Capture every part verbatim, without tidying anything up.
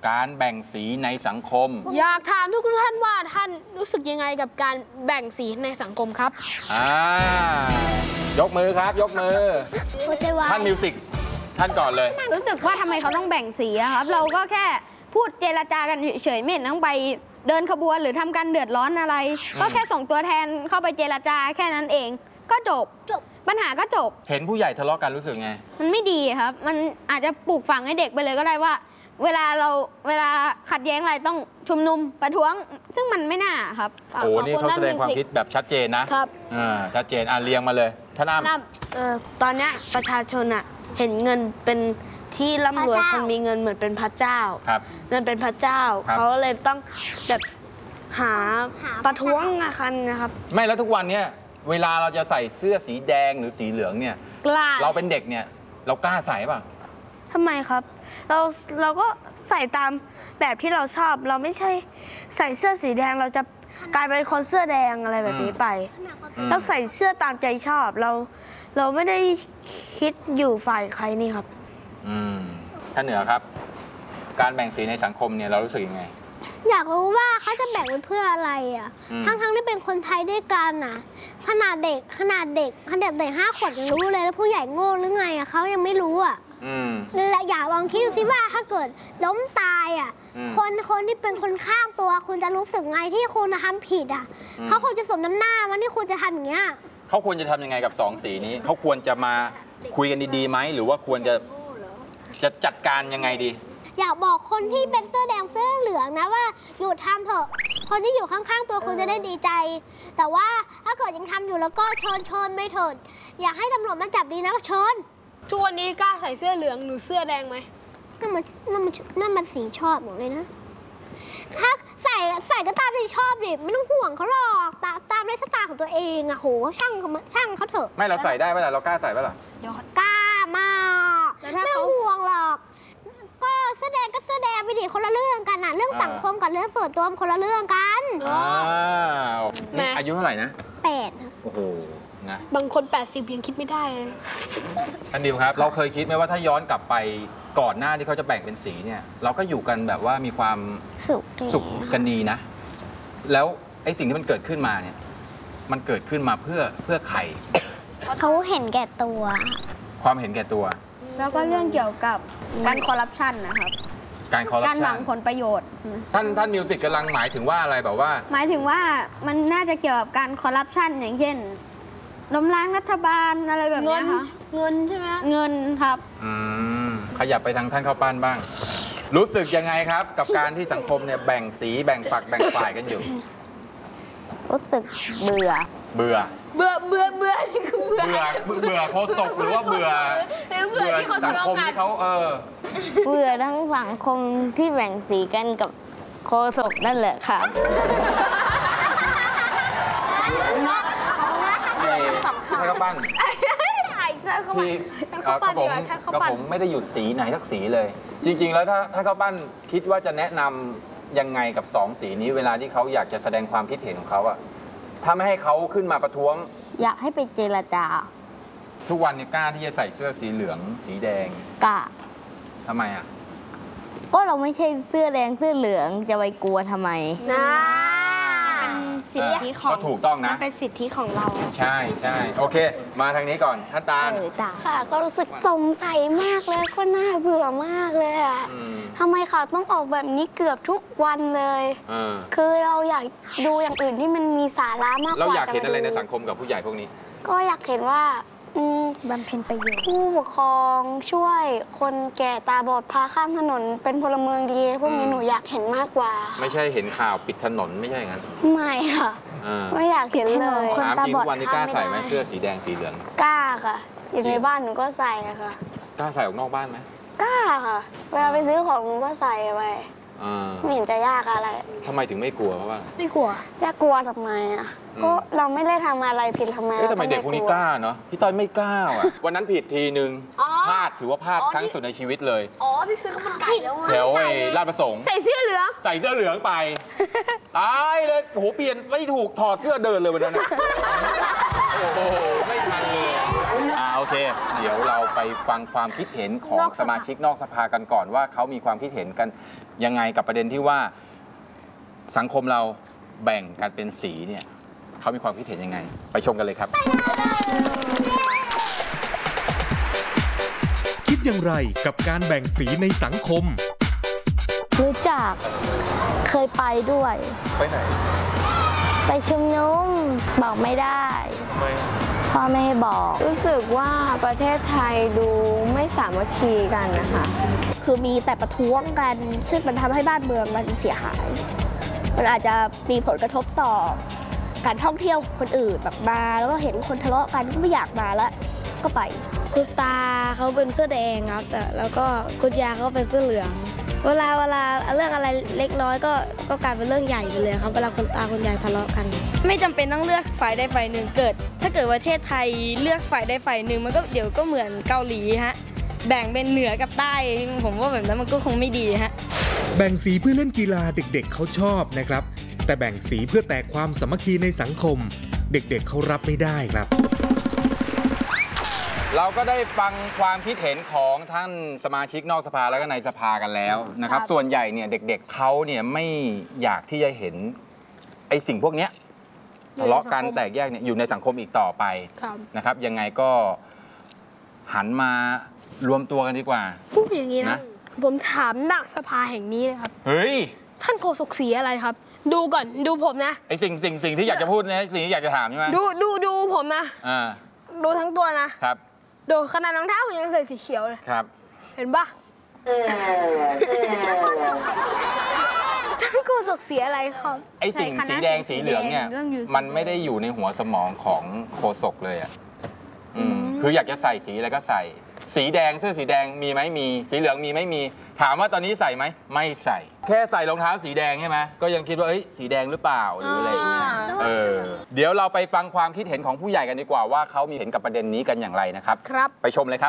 การแบ่งสีในสังคมอยากถามทุกท่านว่าท่านรู้สึกยังไงกับการแบ่งสีในสังคมครับอ่ายกมือครับยกมือท่านมิวสิกท่านก่อนเลยรู้สึกว่าทำไมเขาต้องแบ่งสีครับ เราก็แค่พูดเจรจากันเฉยๆไม่เห็นต้องไปเดินขบวนหรือทำการเดือดร้อนอะไรก็แค่ส่งตัวแทนเข้าไปเจรจาแค่นั้นเองก็จบจบปัญหาก็จบเห็นผู้ใหญ่ทะเลาะกันรู้สึกไงมันไม่ดีครับมันอาจจะปลูกฝังให้เด็กไปเลยก็ได้ว่าเวลาเราเวลาขัดแย้งอะไรต้องชุมนุมประท้วงซึ่งมันไม่น่าครับโอ้นี่เขาแสดงความคิดแบบชัดเจนนะครับอ่าชัดเจนอ่ะเรียงมาเลยท่านอ้ำเอ่อตอนนี้ประชาชนอ่ะเห็นเงินเป็นที่ร่ำรวยคนมีเงินเหมือนเป็นพระเจ้าครับเงินเป็นพระเจ้าเขาเลยต้องแบบหาประท้วงอะคันนะครับไม่แล้วทุกวันเนี้ยเวลาเราจะใส่เสื้อสีแดงหรือสีเหลืองเนี่ยเราเป็นเด็กเนี่ยเรากล้าใส่ป่ะทำไมครับเราเราก็ใส่ตามแบบที่เราชอบเราไม่ใช่ใส่เสื้อสีแดงเราจะกลายเป็นคนเสื้อแดงอะไรแบบนี้ไปเราใส่เสื้อตามใจชอบเราเราไม่ได้คิดอยู่ฝ่ายใครนี่ครับอืมท่านเหนือครับการแบ่งสีในสังคมเนี่ยเรารู้สึกยังไงอยากรู้ว่าเขาจะแบ่งไว้เพื่ออะไรอ่ะทั้งๆที่เป็นคนไทยด้วยกันน่ะขนาดเด็กขนาดเด็กขนาดเด็กห้าขวบยังรู้เลยแล้วผู้ใหญ่โง่หรือไงอ่ะเขายังไม่รู้อ่ะและอยากลองคิดดูสิว่าถ้าเกิดล้มตายอ่ะคนคนที่เป็นคนข้างตัวคุณจะรู้สึกไงที่คุณทำผิดอ่ะเขาควรจะสมน้ำหน้ามันที่คุณจะทำอย่างเงี้ยเขาควรจะทำยังไงกับสองสีนี้เขาควรจะมาคุยกันดีๆไหมหรือว่าควรจะจะจัดการยังไงดีอยากบอกคนที่เป็นเสื้อแดงเสื้อเหลืองนะว่าหยุดทำเถอะคนที่อยู่ข้างๆตัวคุณจะได้ดีใจแต่ว่าถ้าเกิดยังทำอยู่แล้วก็เชิญเชิญไม่เถิดอยากให้ตำรวจมาจับดีนะเชิญทุกวันนี้กล้าใส่เสื้อเหลืองหรือเสื้อแดงไหมนั่นมันนั่นมันนั่นมันสีชอบหมดเลยนะถ้าใส่ใส่ก็ตามที่ชอบดิไม่ต้องห่วงเขาหรอกตามตามไลฟ์สไตล์ของตัวเองอะโหช่างช่างเขาเถอะไม่เราใส่ได้ไหมล่ะเรากล้าใส่ไหมล่ะกล้ามากไม่ต้องห่วงหรอกก็เสื้อแดงก็เสื้อแดงไปดิคนละเรื่องกันนะเรื่องสังคมกับเรื่องส่วนตัวคนละเรื่องกันอ้าวนี่อายุเท่าไหร่นะแปดโอ้โหนะบางคนแปดสิบยังคิดไม่ได้ท่านดิวครับเราเคยคิดไหมว่าถ้าย้อนกลับไปก่อนหน้าที่เขาจะแบ่งเป็นสีเนี่ยเราก็อยู่กันแบบว่ามีความสุขสุขกันดีนะแล้วไอ้สิ่งที่มันเกิดขึ้นมาเนี่ยมันเกิดขึ้นมาเพื่อเพื่อใครเขาเห็นแก่ตัวความเห็นแก่ตัวแล้วก็เรื่องเกี่ยวกับการคอร์รัปชันนะครับการคอร์รัปชันการหวังผลประโยชน์ท่านท่านมิวสิกกำลังหมายถึงว่าอะไรแบบว่าหมายถึงว่ามันน่าจะเกี่ยวกับการคอร์รัปชันอย่างเช่นล้มล้างรัฐบาลอะไรแบบนี้ค่ะเงินใช่ไหมเงินครับอืมขยับไปทางท่านข้าวปั้นบ้างรู้สึกยังไงครับกับการที่สังคมเนี่ยแบ่งสีแบ่งฝักแบ่งฝ่ายกันอยู่รู้สึกเบื่อเบื่อเบื่อเบื่อเบื่อนี่คือเบื่อเบื่อเบื่อโคศกหรือว่าเบื่อเบื่อที่เขาทะเลาะกันเขาเออเบื่อทั้งสังคมที่แบ่งสีกันกับโคศกนั่นแหละค่ะท่านข้าวปั้นพี่กระผมกระผมไม่ได้อยู่สีไหนสักสีเลยจริงๆแล้วถ้าถ้าข้าวปั้นคิดว่าจะแนะนำยังไงกับสองสีนี้เวลาที่เขาอยากจะแสดงความคิดเห็นของเขาอะถ้าไม่ให้เขาขึ้นมาประท้วงอยากให้ไปเจรจาทุกวันนี้กล้าที่จะใส่เสื้อสีเหลืองสีแดงกล้าทำไมอ่ะก็เราไม่ใช่เสื้อแดงเสื้อเหลืองจะไปกลัวทำไมนะเป็นสิทธิของก็ถูกต้องนะเป็นสิทธิของเราใช่ใช่โอเคมาทางนี้ก่อนท่านตาลค่ะก็รู้สึกสงสัยมากเลยก็น่าเบื่อมากเลยอ่ะทำไมเขาต้องออกแบบนี้เกือบทุกวันเลยคือเราอยากดูอย่างอื่นที่มันมีสาระมากกว่าเราอยากเห็นอะไรในสังคมกับผู้ใหญ่พวกนี้ก็อยากเห็นว่าบำเพ็ญประโยชน์ผู้ปกครองช่วยคนแก่ตาบอดพาข้ามถนนเป็นพลเมืองดีพวกนี้หนูอยากเห็นมากกว่าไม่ใช่เห็นข่าวปิดถนนไม่ใช่อย่างนั้นไม่ค่ะไม่อยากเห็นเลยคนตาบอดวันนี้กล้าใส่ไหมเสื้อสีแดงสีเหลืองกล้าค่ะอยู่ในบ้านหนูก็ใส่ค่ะกล้าใส่ออกนอกบ้านไหมกล้าค่ะเวลาไปซื้อของหนูก็ใส่ไปไม่เห็นจะยากอะไรทำไมถึงไม่กลัวเพราะว่าไม่กลัวอยากกลัวทำไมอ่ะก็เราไม่ได้ทำอะไรผิดทำไมเราทำไมเด็กพวกนี้กล้าเนาะพี่ต้อยไม่กล้าอ่ะวันนั้นผิดทีนึงพลาดถือว่าพลาดครั้งสุดในชีวิตเลยอ๋อที่ซื้อข้าวมันไก่แล้วแถวไอ้ลาดประสงค์ใส่เสื้อเหลืองใส่เสื้อเหลืองไปตายเลยโอ้โหเปลี่ยนไม่ถูกถอดเสื้อเดินเลยวันนั้นโอ้โหไม่ทันเลยโอเค เดี๋ยวเราไปฟังความคิดเห็นของสมาชิกนอกสภากันก่อนว่าเขามีความคิดเห็นกันยังไงกับประเด็นที่ว่าสังคมเราแบ่งกันเป็นสีเนี่ยเขามีความคิดเห็นยังไงไปชมกันเลยครับคิดอย่างไรกับการแบ่งสีในสังคมรู้จักเคยไปด้วยไปไหนไปชุมนุมบอกไม่ได้ทำไมพ่อไม่ให้บอกรู้สึกว่าประเทศไทยดูไม่สามัคคีกันนะคะคือมีแต่ประท้วงกัน ซึ่งมันทำให้บ้านเมืองมันเสียหาย มันอาจจะมีผลกระทบต่อการท่องเที่ยวคนอื่นแบบมาแล้วก็เห็นคนทะเลาะกันไม่อยากมาแล้วก็ไปคุณตาเขาเป็นเสื้อแดงครับแต่แล้วก็คุณยายเขาเป็นเสื้อเหลือง เวลาเวลาเรื่องอะไรเล็กน้อยก็ก็กลายเป็นเรื่องใหญ่ไปเลยครับเวลาคุณตาคุณยายทะเลาะกันไม่จำเป็นต้องเลือกฝ่ายใดฝ่ายหนึ่งเกิด ถ้าเกิดประเทศไทยเลือกฝ่ายใดฝ่ายหนึ่งมันก็เดี๋ยวก็เหมือนเกาหลีฮะแบ่งเป็นเหนือกับใต้ผมว่าแบบนั้นมันก็คงไม่ดีฮะแบ่งสีเพื่อเล่นกีฬาเด็กๆเขาชอบนะครับ แต่แบ่งสีเพื่อแตกความสามัคคีในสังคม เด็กๆเขารับไม่ได้ครับเราก็ได้ฟังความคิดเห็นของท่านสมาชิกนอกสภาแล้วก็ในสภากันแล้วนะครับส่วนใหญ่เนี่ยเด็กๆเขาเนี่ยไม่อยากที่จะเห็นไอ้สิ่งพวกเนี้ยทะเลาะกันแตกแยกเนี่ยอยู่ในสังคมอีกต่อไปนะครับยังไงก็หันมารวมตัวกันดีกว่าพูดอย่างนี้นะผมถามหนักสภาแห่งนี้เลยครับเฮ้ยท่านโฆษกสีอะไรครับ ดูก่อนดูผมนะไอ้สิ่งสิ่งสิ่งที่อยากจะพูดนะสิ่งที่อยากจะถามใช่ไหมดูดูดูผมนะอ่าดูทั้งตัวนะครับ ดูขนาดรองเท้าผมยังใส่สีเขียวเลยครับเห็นปะท่านโฆษกสีอะไรครับไอ้สิ่งสีแดงสีเหลืองเนี่ยมันไม่ได้อยู่ในหัวสมองของโฆษกเลยอ่ะอืมคืออยากจะใส่สีอะไรก็ใส่ สีแดงเสื้อสีแดงมีไหมมีสีเหลืองมีไหมมีถามว่าตอนนี้ใส่ไหมไม่ใส่ แค่ใส่รองเท้าสีแดงใช่ไหมก็ยังคิดว่าเอ้ยสีแดงหรือเปล่าหรืออะไรอย่างเงี้ยเออเดี๋ยวเราไปฟังความคิดเห็นของผู้ใหญ่กันดีกว่าว่าเขามีเห็นกับประเด็นนี้กันอย่างไรนะครับครับไปชมเลยครับ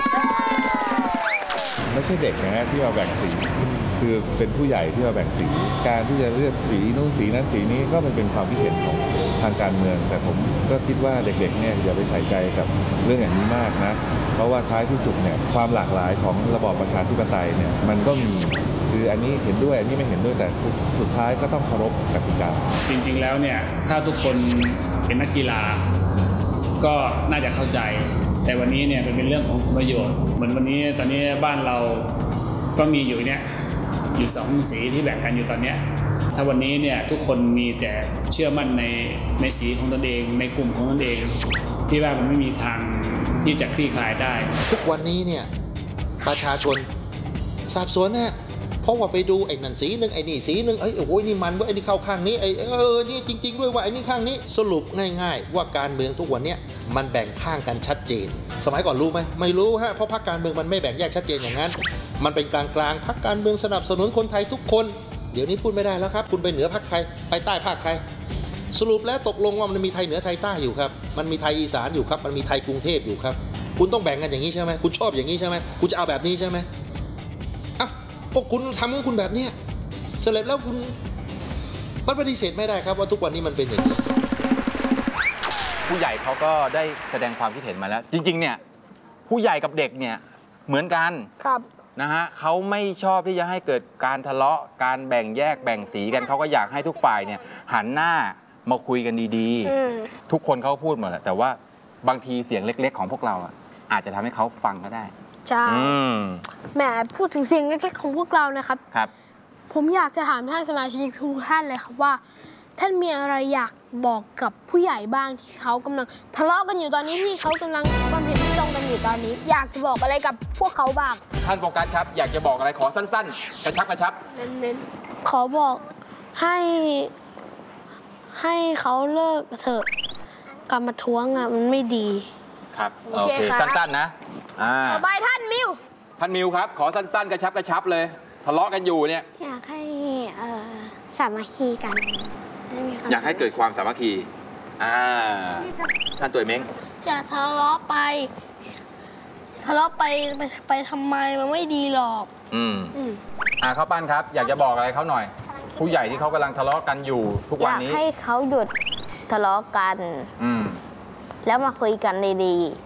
ไม่ใช่เด็กนะที่มาแบ่งสีคือเป็นผู้ใหญ่ที่มาแบ่งสีการที่จะเลือกสีนู้นสีนั้นสีนี้ก็มันเป็นความคิดเห็นของทางการเมืองแต่ผมก็คิดว่าเด็กๆเนี่ยอย่าไปใส่ใจกับเรื่องอย่างนี้มากนะเพราะว่าท้ายที่สุดเนี่ยความหลากหลายของระบอบประชาธิปไตยเนี่ยมันก็มีคืออันนี้เห็นด้วยอันนี้ไม่เห็นด้วยแต่สุดท้ายก็ต้องเคารพกติกาจริงๆแล้วเนี่ยถ้าทุกคนเป็นนักกีฬาก็น่าจะเข้าใจแต่วันนี้เนี่ยเป็นเรื่องของผลประโยชน์เหมือนวันนี้ตอนนี้บ้านเราก็มีอยู่เนี่ยอยู่สองสีที่แบ่งกันอยู่ตอนนี้ถ้าวันนี้เนี่ยทุกคนมีแต่เชื่อมั่นในในสีของตนเองในกลุ่มของตนเองที่ว่ามันไม่มีทางที่จะคลี่คลายได้ทุกวันนี้เนี่ยประชาชนสับสนนะเพราะว่าไปดูไอ้นั่นสีหนึ่งไอ้นี่สีหนึ่งไอ้โอ้ยนี่มันว่าไอ้นี่เข้าข้างนี้ไอ้เออนี่จริงๆด้วยว่าไอ้นี่ข้างนี้สรุปง่ายๆว่าการเมืองทุกวันนี้มันแบ่งข้างกันชัดเจนสมัยก่อนรู้ไหมไม่รู้ฮะเพราะพรรคการเมืองมันไม่แบ่งแยกชัดเจนอย่างนั้นมันเป็นกลางๆพรรคการเมืองสนับสนุนคนไทยทุกคนเดี๋ยวนี้พูดไม่ได้แล้วครับคุณไปเหนือพรรคใครไปใต้พรรคใครสรุปแล้วตกลงว่ามันมีไทยเหนือไทยใต้อยู่ครับมันมีไทยอีสานอยู่ครับมันมีไทยกรุงเทพอยู่ครับคุณต้องแบ่งกันอย่างนี้ใช่ไหมคุณชอบอย่างนี้ใช่ไหมคุณจะเอาแบบนี้ใช่ไหมอ่ะพวกคุณทำของคุณแบบนี้เสร็จแล้วคุณมันปฏิเสธไม่ได้ครับว่าทุกวันนี้มันเป็นอย่างนี้ผู้ใหญ่เขาก็ได้แสดงความคิดเห็นมาแล้ว จริงๆเนี่ยผู้ใหญ่กับเด็กเนี่ยเหมือนกันครับนะฮะเขาไม่ชอบที่จะให้เกิดการทะเลาะการแบ่งแยกแบ่งสีกันเขาก็อยากให้ทุกฝ่ายเนี่ยหันหน้ามาคุยกันดีๆทุกคนเขาพูดหมดแหละแต่ว่าบางทีเสียงเล็กๆของพวกเราอ่ะอาจจะทำให้เขาฟังก็ได้ใช่แหมพูดถึงเสียงเล็กๆของพวกเรานะครับครับผมอยากจะถามท่านสมาชิกทุกท่านเลยครับว่าท่านมีอะไรอยากบอกกับผู้ใหญ่บ้างที่เขากำลังทะเลาะกันอยู่ตอนนี้ที่เขากำลังความเห็นไม่ตรงกันอยู่ตอนนี้อยากจะบอกอะไรกับพวกเขาบ้างท่านโฟกัสครับอยากจะบอกอะไรขอสั้นๆกระชับกระชับเน้นๆขอบอกให้ให้เขาเลิกเถอะการมาท้วงอ่ะมันไม่ดีครับโอเคสั้นๆนะต่อไปท่านมิวท่านมิวครับขอสั้นๆกระชับกระชับเลยทะเลาะกันอยู่เนี่ยอยากให้สามัคคีกันอยากให้เกิดความสามัคคีอ่าท่านตัวเม้งอย่าทะเลาะไปทะเลาะไปไปไปทำไมมันไม่ดีหรอกอืมอ่าข้าวปั้นครับอยากจะบอกอะไรเขาหน่อยผู้ใหญ่ที่เขากำลังทะเลาะกันอยู่ทุกวันนี้อยากให้เขาหยุดทะเลาะกันอืมแล้วมาคุยกันดี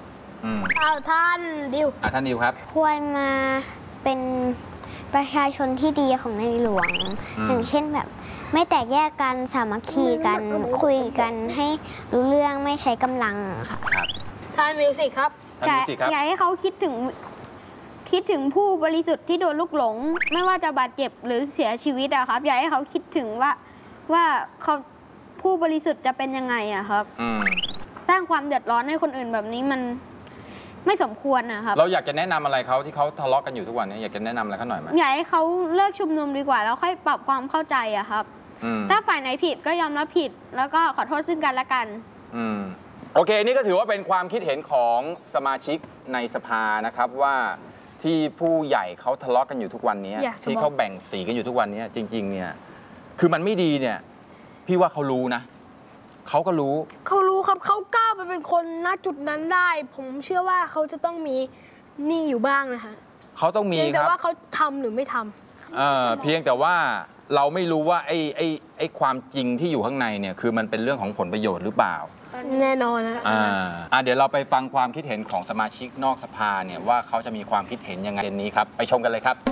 อืมอ้าวท่านดิวอ่ะท่านดิวครับควรมาเป็นประชาชนที่ดีของในหลวงอืมอย่างเช่นแบบไม่แตกแยกกันสามัคคีกันคุยกันให้รู้เรื่องไม่ใช้กำลังค่ะครับท่านมิวสิกครับท่านมิวสิกครับอยากให้เขาคิดถึงคิดถึงผู้บริสุทธิ์ที่โดนลูกหลง ไม่ว่าจะบาดเจ็บหรือเสียชีวิตอะครับ อยากให้เขาคิดถึงว่าว่าเขาผู้บริสุทธิ์จะเป็นยังไงอะครับอืมสร้างความเดือดร้อนให้คนอื่นแบบนี้มันไม่สมควรนะครับเราอยากจะแนะนำอะไรเขาที่เขาทะเลาะกันอยู่ทุกวันนี้อยากจะแนะนำอะไรเขาหน่อยไหมอยากให้เขาเลิกชุมนุมดีกว่า แล้วค่อยปรับความเข้าใจอะครับอืมถ้าฝ่ายไหนผิดก็ยอมรับผิด แล้วก็ขอโทษซึ่งกันและกันอืมโอเค นี่ก็ถือว่าเป็นความคิดเห็นของสมาชิกในสภานะครับว่าที่ผู้ใหญ่เขาทะเลาะกันอยู่ทุกวันนี้อยากจะบอกที่เขาแบ่งสีกันอยู่ทุกวันนี้จริง ๆ เนี่ยคือมันไม่ดีเนี่ยพี่ว่าเขารู้นะเขาก็รู้เขารู้ครับเขาก้าวไปเป็นคนณจุดนั้นได้ ผมเชื่อว่าเขาจะต้องมีหนี่อยู่บ้างนะคะเขาต้องมีเพียงคแต่รับว่าเขาทำหรือไม่ทำเอ่อเพียงแต่ว่าเราไม่รู้ว่าไอ้ไอ้ไอ้ความจริงที่อยู่ข้างในเนี่ยคือมันเป็นเรื่องของผลประโยชน์หรือเปล่าแน่นอนนะอ่าอ่าเดี๋ยวเราไปฟังความคิดเห็นของสมาชิกนอกสภาเนี่ยว่าเขาจะมีความคิดเห็นยังไงเรื่องนี้ครับไปชมกันเลยครับ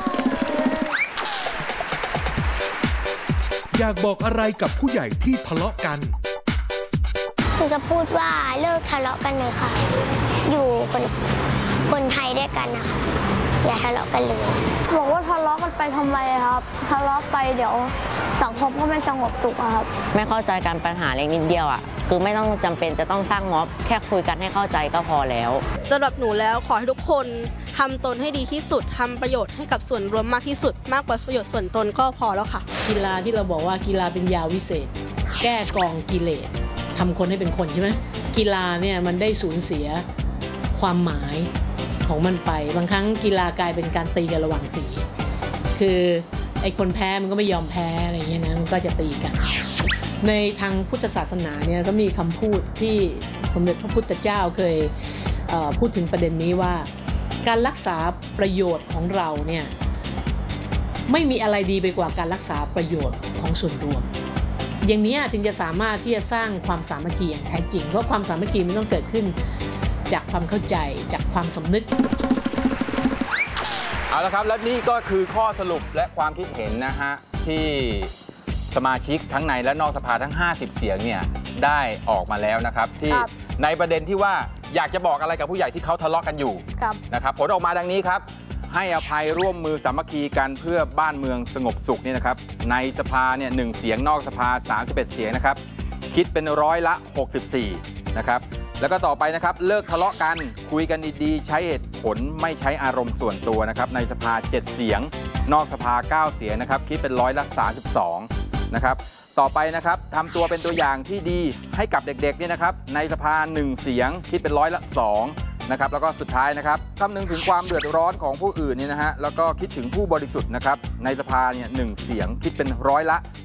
อยากบอกอะไรกับผู้ใหญ่ที่ทะเลาะกันหนูจะพูดว่าเลิกทะเลาะกันเลยค่ะ อยู่คนคนไทยด้วยกันนะคะอย่าทะเลาะกันเลยบอกว่าทะเลาะกันไปทำไมครับ ทะเลาะไปเดี๋ยวสังคมก็ไม่สงบสุขอะครับไม่เข้าใจกันปัญหาเล็กนิดเดียวอ่ะคือไม่ต้องจำเป็นจะต้องสร้างม็อบแค่คุยกันให้เข้าใจก็พอแล้วสำหรับหนูแล้วขอให้ทุกคนทำตนให้ดีที่สุดทำประโยชน์ให้กับส่วนรวมมากที่สุด มากกว่าประโยชน์ส่วนตนก็พอแล้วค่ะกีฬาที่เราบอกว่ากีฬาเป็นยาวิเศษ แก้กองกิเลสทำคนให้เป็นคนใช่ไหมกีฬาเนี่ยมันได้สูญเสียความหมายของมันไปบางครั้งกีฬากลายเป็นการตีกันระหว่างสี คือไอ้คนแพ้มันก็ไม่ยอมแพ้อะไรเงี้ยนะมันก็จะตีกัน ในทางพุทธศาสนาเนี่ยก็มีคำพูดที่สมเด็จพระพุทธเจ้าเคยเอ่อพูดถึงประเด็นนี้ว่าการรักษาประโยชน์ของเราเนี่ยไม่มีอะไรดีไปกว่าการรักษาประโยชน์ของส่วนรวม อย่างนี้จึงจะสามารถที่จะสร้างความสามัคคีอย่างแท้จริงเพราะความสามัคคีมันต้องเกิดขึ้นจากความเข้าใจจากความสำนึกเอาละครับและนี่ก็คือข้อสรุปและความคิดเห็นนะฮะที่สมาชิกทั้งในและนอกสภาทั้งห้าสิบเสียงเนี่ยได้ออกมาแล้วนะครับที่ในประเด็นที่ว่าอยากจะบอกอะไรกับผู้ใหญ่ที่เขาทะเลาะกันอยู่นะครับผลออกมาดังนี้ครับให้อภัยร่วมมือสามัคคีกันเพื่อบ้านเมืองสงบสุขนี่นะครับในสภาเนี่ยหนึ่งเสียงนอกสภาสามสิบเอ็ดเสียงนะครับคิดเป็นร้อยละหกสิบสี่นะครับแล้วก็ต่อไปนะครับเลิกทะเลาะกันคุยกันดีๆใช้เหตุผลไม่ใช้อารมณ์ส่วนตัวนะครับในสภาเจ็ดเสียงนอกสภาเก้าเสียงนะครับคิดเป็นร้อยละสามสิบสองนะครับต่อไปนะครับทำตัวเป็นตัวอย่างที่ดีให้กับเด็กๆเนี่ยนะครับในสภาหนึ่งเสียงคิดเป็นร้อยละสองนะครับแล้วก็สุดท้ายนะครับคำนึงถึงความเดือดร้อนของผู้อื่นเนี่ยนะฮะแล้วก็คิดถึงผู้บริสุทธิ์นะครับในสภาเนี่ยหนึ่งเสียงคิดเป็นร้อยละ